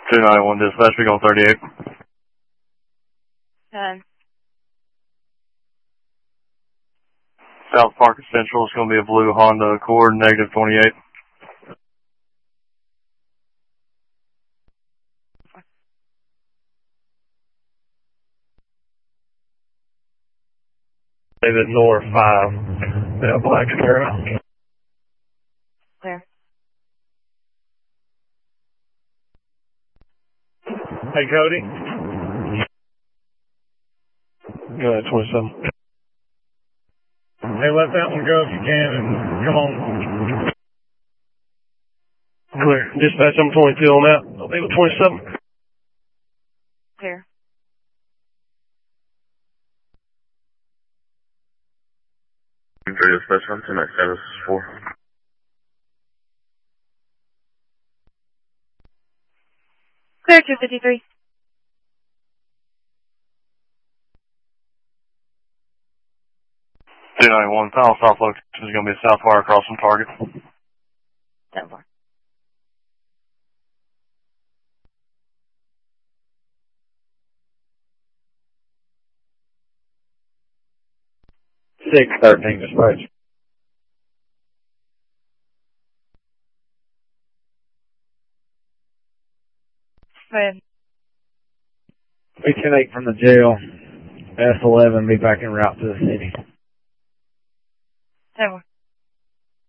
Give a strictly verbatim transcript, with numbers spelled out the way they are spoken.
two ninety-one dispatch, we on thirty-eight. ten. South Park Central is going to be a blue Honda Accord, negative twenty-eight. David North five. Yeah, Black Sparrow. Clear. Hey, Cody. Go ahead, twenty-seven. Hey, let that one go if you can, and come on. Clear. Dispatch, I'm twenty-two on that. I'll be with twenty-seven. Clear. Three dispatch, I'm two next status is four. Clear, two fifty-three. two ninety-one, final south location is going to be a south wire across from target. ten four. six thirteen dispatch. Clear. We ten eight from the jail. S eleven, be back en route to the city. ten four.